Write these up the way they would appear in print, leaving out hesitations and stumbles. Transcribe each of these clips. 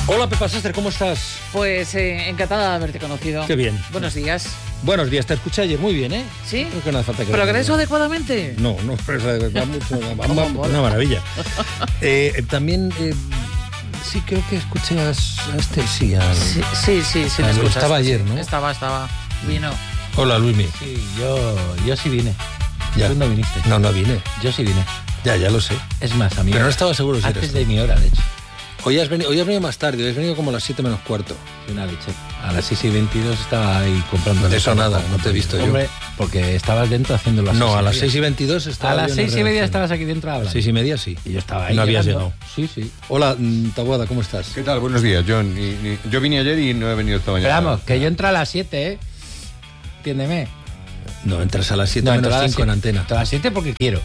Hola, Pepa Sastre, ¿cómo estás? Pues encantada de haberte conocido. Qué bien. Buenos días. Buenos días, te escuché ayer muy bien, ¿eh? ¿Sí? Creo que no hace falta que... ¿Progreso adecuadamente? No, va mucho, va una maravilla. También, sí, creo que escuché a este, sí. Sí, le escuchaste. Estaba ayer, ¿no? Estaba. Vino. Hola, Luismi. Sí, yo sí vine. Ya. Tú no viniste. No vine. Yo sí vine. Ya lo sé. Es más, amigo. Pero no estaba seguro si antes eres de tú. mi hora, de hecho. Hoy has venido más tarde, hoy has venido como a las 7 menos cuarto. Una leche. A las 6:22 estaba ahí comprando. De eso nada, no te he visto yo. Hombre, porque estabas dentro haciéndolo así. No, a las 6:22 estaba. A las yo en la 6:30 redacción. estabas aquí dentro hablando. 6:30, sí. Y yo estaba ahí. No habías llegando. llegado. Sí. Hola, Taboada, ¿cómo estás? ¿Qué tal? Buenos días, John. Yo vine ayer y no he venido esta mañana. Pero vamos, que yo entro a las 7, ¿eh? Entiéndeme. No, entras a las 7 No, menos entro a las 5 en 7. antena. Entro a las 7 porque quiero.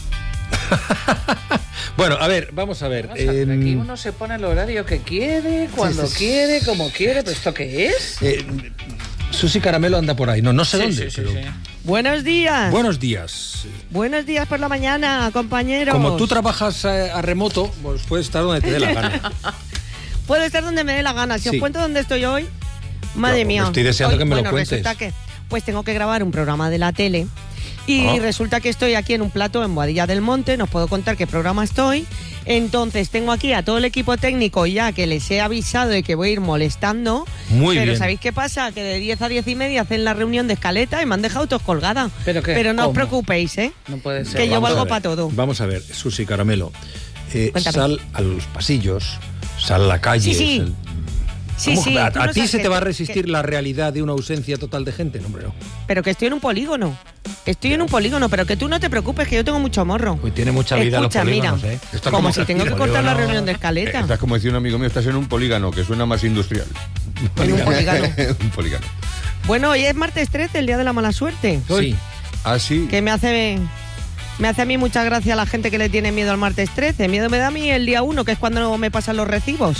Bueno, a ver, vamos a ver. Aquí uno se pone el horario que quiere, cuando quiere, como quiere. ¿Pero esto qué es? Susi Caramelo anda por ahí. No sé dónde. Sí. Pero... Buenos días. Buenos días. Buenos días por la mañana, compañeros. Como tú trabajas a remoto, pues puedes estar donde te dé la gana. Puedo estar donde me dé la gana. Si Sí. os cuento dónde estoy hoy, madre mía. Estoy deseando que me lo cuentes. Resulta que pues tengo que grabar un programa de la tele y resulta que estoy aquí en un plató en Boadilla del Monte, no os puedo contar qué programa estoy. Entonces tengo aquí a todo el equipo técnico ya que les he avisado de que voy a ir molestando. Muy pero bien. ¿sabéis qué pasa? Que de 10 a 10:30 hacen la reunión de escaleta y me han dejado todos colgada. ¿Pero qué? no os ¿Cómo? preocupéis, ¿eh? No puede ser. Que yo Vamos a valgo ver. para todo. Vamos a ver, Susi Caramelo. Cuéntame. Sal a los pasillos, sal a la calle. Sí. Sí, ¿Cómo? sí. ¿A tú no ti sabes se te va a que- resistir la realidad de una ausencia total de gente? No, hombre, no. Pero que estoy en un polígono. Estoy en un polígono, pero que tú no te preocupes, que yo tengo mucho morro. Uy, tiene mucha vida Escucha, los polígonos, mira, ¿eh? Está como como- si tengo que el cortar la polígono- reunión de escaleta. Estás como decía un amigo mío, estás en un polígono, que suena más industrial. En un polígono. Un polígono. Bueno, hoy es martes 13, el día de la mala suerte. Sí. Ah, sí. Que me hace a mí mucha gracia la gente que le tiene miedo al martes 13. Miedo me da a mí el día 1, que es cuando me pasan los recibos.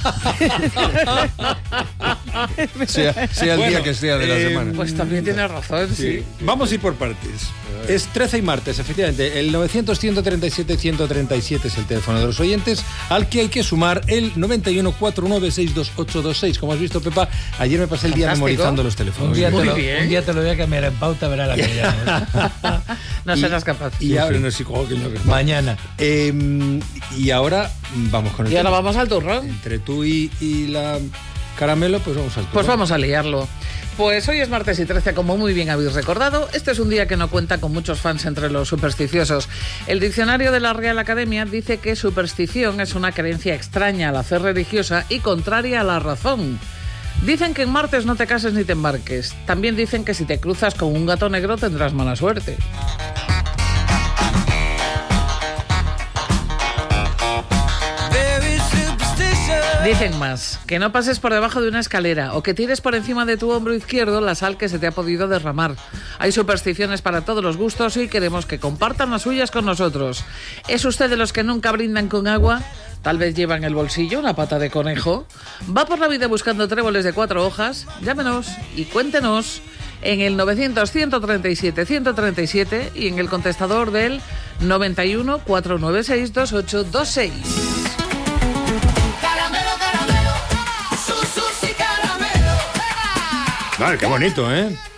Sea el día que sea de la semana. Pues también tienes razón, sí. Vamos a ir por partes. Es 13 y martes, efectivamente. El 900-137-137 es el teléfono de los oyentes, al que hay que sumar el 91-4962-826. Como has visto, Pepa, ayer me pasé el día Fantástico. memorizando los teléfonos. Un día bien. te lo voy a cambiar en pauta, verá la que llamo. No serás capaz. Y ahora no sé cómo que no. Mañana. Y ahora vamos con el Y ahora tema. vamos al turrón. Entre tú y la Caramelo, pues vamos al turno. Pues vamos a liarlo. Pues hoy es martes y 13, como muy bien habéis recordado. Este es un día que no cuenta con muchos fans entre los supersticiosos. El diccionario de la Real Academia dice que superstición es una creencia extraña a la fe religiosa y contraria a la razón. Dicen que en martes no te cases ni te embarques. También dicen que si te cruzas con un gato negro tendrás mala suerte. Dicen más, que no pases por debajo de una escalera o que tires por encima de tu hombro izquierdo la sal que se te ha podido derramar. Hay supersticiones para todos los gustos y queremos que compartan las suyas con nosotros. ¿Es usted de los que nunca brindan con agua? Tal vez lleva en el bolsillo una pata de conejo. ¿Va por la vida buscando tréboles de 4 hojas? Llámenos y cuéntenos en el 900-137-137 y en el contestador del 91-496-2826. Vale, qué bonito, ¿eh?